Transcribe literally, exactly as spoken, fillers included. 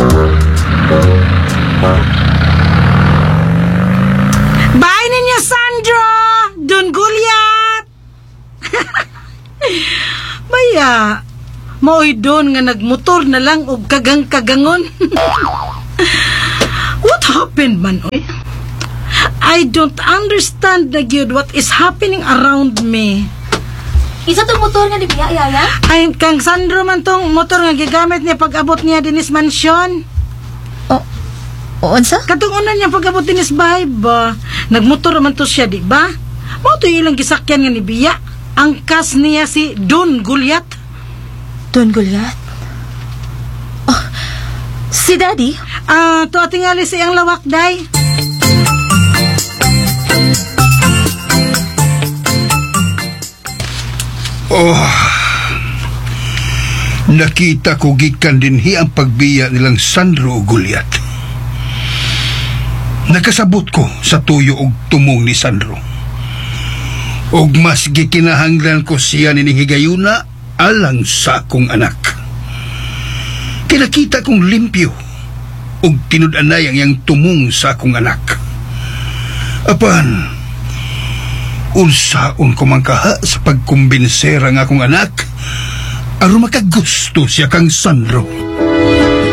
Bye ninyo, Sandro! Don Gulyat! Baya, maoy doon nga nagmotor na lang og kagang-kagangon. What happened man, oy? I don't understand na gyud what is happening around me. Isa tong motor nga di biya, Yaya? Ay, kang Sandro man tong motor nga gigamit niya pag-abot niya dinis mansyon. O, o, unsa? Katong una niya pag-abot dinis bahay ba? Nagmotor man to siya, di ba? Mao to ilang gisakyan nga ni Biya. Ang kas niya si Don Gulyat. Don Gulyat? Oh, si Daddy? Ah, uh, to tingali sa iyang lawak, day. Oh, nakita ko gikan dinhi ang pagbiya nilang Sandro o Gulyat. Nakasabot ko sa tuyo og tumong ni Sandro. Og mas gikinahanglan ko siya ni higayuna alang sa akong anak. Kinakita kong limpyo og tinud-anay ang iyang tumong sa akong anak. Apan, unsaon ko mangkaha sa pagkumbinsera ng akong anak aron makagusto siya kang Sandro.